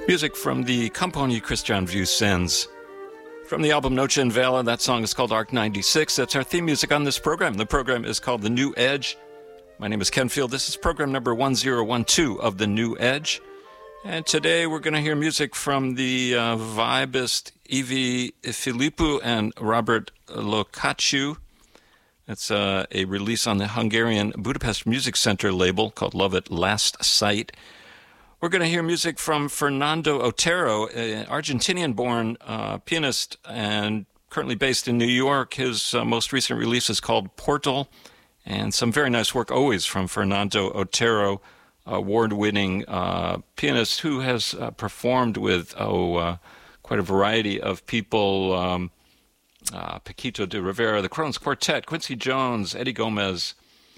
Music from the Compagnie Christian Vues from the album Noche en Vela. That song is called Arc 96. That's our theme music on this program. The program is called The New Edge. My name is Ken Field. This is program number 1012 of The New Edge. And today we're going to hear music from the vibist Evi Philippou and Robert Lukács. It's a release on the Hungarian Budapest Music Center label called Love at Last Sight. We're going to hear music from Fernando Otero, an Argentinian-born pianist and currently based in New York. His most recent release is called Portal, and some very nice work always from Fernando Otero, award-winning pianist who has performed with quite a variety of people, Paquito de Rivera, the Crohn's Quartet, Quincy Jones, Eddie Gomez.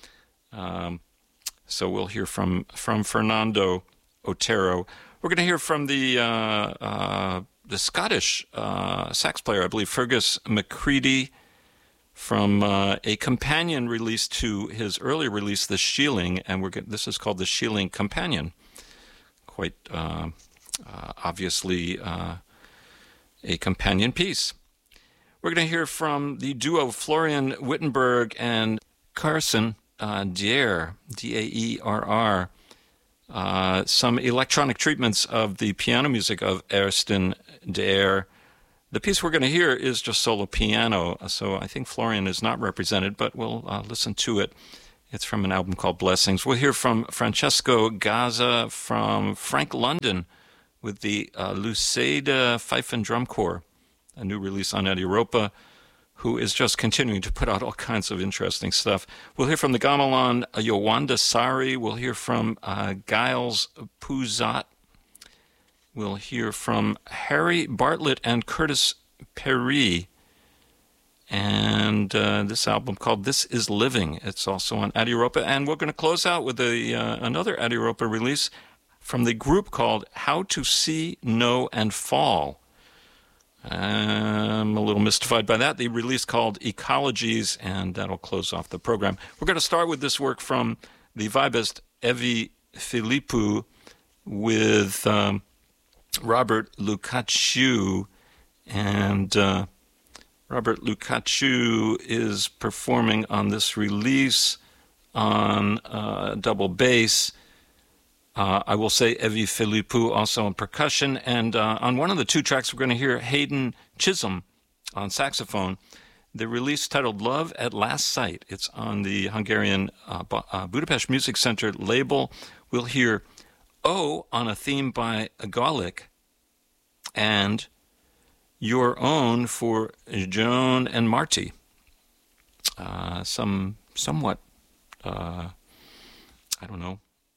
So we'll hear from Fernando Otero. We're going to hear from the Scottish sax player, I believe, Fergus McCready, from a companion release to his earlier release, The Shieling, and this is called The Shieling Companion. Quite obviously a companion piece. We're going to hear from the duo Florian Wittenberg and Carson Daerr, Daerr, some electronic treatments of the piano music of Arsène Daerr. The piece we're going to hear is just solo piano, so I think Florian is not represented, but we'll listen to it. It's from an album called Blessings. We'll hear from Francesco Gazza, from Frank London with the Luceda Fife and Drum Corps, a new release on Europa, who is just continuing to put out all kinds of interesting stuff. We'll hear from the gamelan Yowanda Sari. We'll hear from Giles Pouzat. We'll hear from Harry Bartlett and Curtis Perry. And this album called This Is Living. It's also on Europa. And we're going to close out with another Europa release from the group called How to See, Know, and Fall. I'm a little mystified by that. The release called Ecologies, and that'll close off the program. We're going to start with this work from the vibist Evi Philippou with Robert Lukács, and Robert Lukács is performing on this release on double bass. I will say Evi Philippou also on percussion, and on one of the two tracks we're going to hear Hayden Chisholm on saxophone. The release titled Love at Last Sight. It's on the Hungarian Budapest Music Center label. We'll hear O on a theme by Galik, and Your Own for Joan and Marty. Somewhat, I don't know.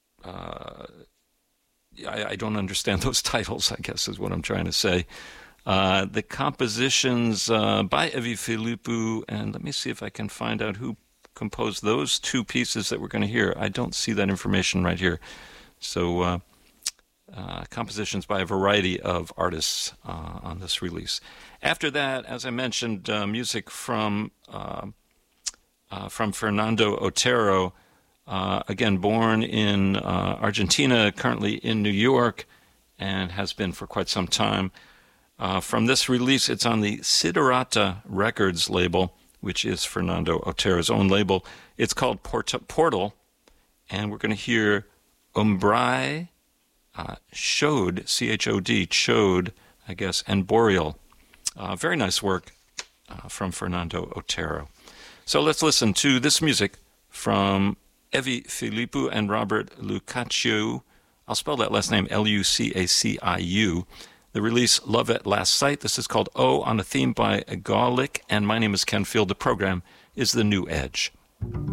I don't understand those titles, I guess is what I'm trying to say. The compositions by Evi Philippou, and let me see if I can find out who composed those two pieces that we're going to hear. I don't see that information right here. So compositions by a variety of artists on this release. After that, as I mentioned, music from Fernando Otero, again, born in Argentina, currently in New York, and has been for quite some time. From this release, it's on the Siderata Records label, which is Fernando Otero's own label. It's called Portal, and we're going to hear Umbrae, Chode, C-H-O-D, Chode, I guess, and Boreal. Very nice work from Fernando Otero. So let's listen to this music from Evi Philippou and Robert Lukács. I'll spell that last name Lucaciu. The release Love at Last Sight. This is called O on a theme by Galik, and my name is Ken Field. The program is The New Edge.